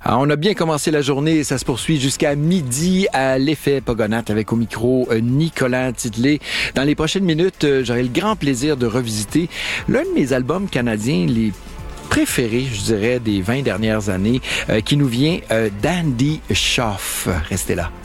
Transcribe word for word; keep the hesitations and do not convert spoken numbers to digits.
Alors, on a bien commencé la journée et ça se poursuit jusqu'à midi à l'Effet Pogonath avec au micro euh, Nicolas Titley. Dans les prochaines minutes, euh, j'aurai le grand plaisir de revisiter l'un de mes albums canadiens les préférés, je dirais, des vingt dernières années, euh, qui nous vient euh, d'Andy Schaaf. Restez là.